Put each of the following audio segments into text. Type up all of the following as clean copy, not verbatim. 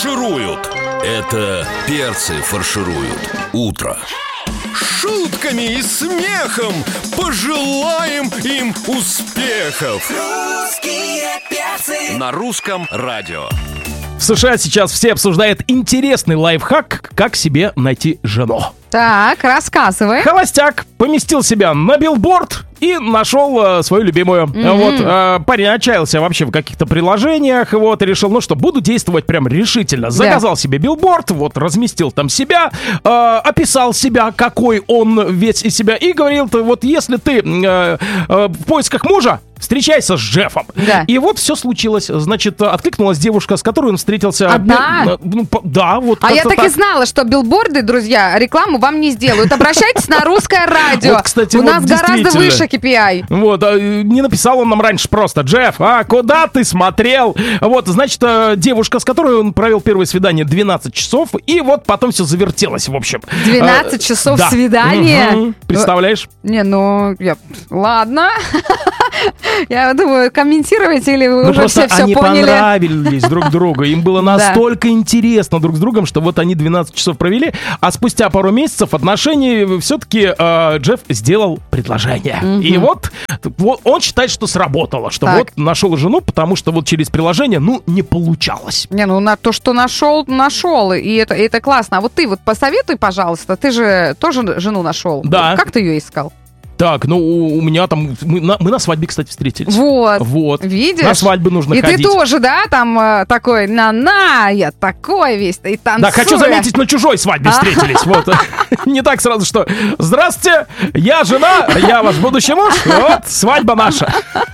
фаршируют. Это перцы фаршируют утро. Шутками и смехом пожелаем им успехов. Русские перцы. На русском радио. В США сейчас все обсуждают интересный лайфхак, как себе найти жену. Так, рассказывай. Холостяк поместил себя на билборд и нашел свою любимую. Вот, парень отчаялся вообще в каких-то приложениях, вот, и решил, ну что, буду действовать прям решительно. Заказал себе билборд, вот, разместил там себя, описал себя, какой он весь из себя, и говорил, вот, если ты в поисках мужа, встречайся с Джеффом. Да. И вот все случилось. Значит, откликнулась девушка, с которой он встретился. Одна? Да, вот. А я так и знала, что билборды, друзья, рекламу вам не сделают. Обращайтесь на русское радио. Вот, кстати, у вот нас гораздо действительно. выше KPI. Вот, не написал он нам раньше просто: Джефф, куда ты смотрел? Вот, значит, девушка, с которой он провел первое свидание 12 часов, и вот потом все завертелось, в общем. 12 часов да. свидания? Представляешь? Не, ну, ладно. Я думаю, комментировать или вы уже просто все они поняли? понравились друг другу. Им было настолько интересно друг с другом, что вот они 12 часов провели, а спустя пару месяцев отношений все-таки Джефф сделал предложение. И вот он считает, что сработало, что Так. вот нашел жену, потому что вот через приложение, ну, не получалось. Не, ну на то, что нашел, и это классно. А вот ты вот посоветуй, пожалуйста, ты же тоже жену нашел. Да. Как ты ее искал? Так, ну, у меня там... Мы на свадьбе, кстати, встретились. Вот. Видишь? На свадьбу нужно и ходить. ты тоже, да, там такой, я такой весь, и танцую. Да, хочу заметить, на чужой свадьбе встретились. Вот. Не так сразу, что здравствуйте, я жена, я ваш будущий муж, вот, свадьба наша.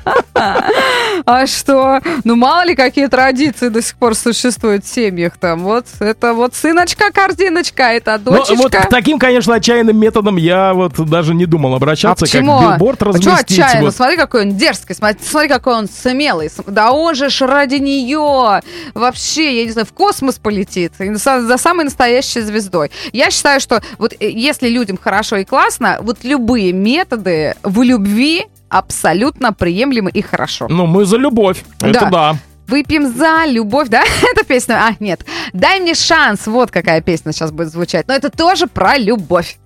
А что? Ну, мало ли, какие традиции до сих пор существуют в семьях там. Вот, это вот сыночка, корзиночка, это дочечка. Ну, вот к таким, конечно, отчаянным методам я вот даже не думал обращаться, почему? как билборд разместить. Что отчаянно? Вот. Смотри, какой он дерзкий, смотри, какой он смелый. Да он же ж ради нее вообще, я не знаю, в космос полетит за самой настоящей звездой. Я считаю, что вот если людям хорошо и классно, вот любые методы в любви абсолютно приемлемы и хорошо. Ну, мы за любовь, это да. Выпьем за любовь, да? Эта песня? Нет. Дай мне шанс. Вот какая песня сейчас будет звучать. Но это тоже про любовь.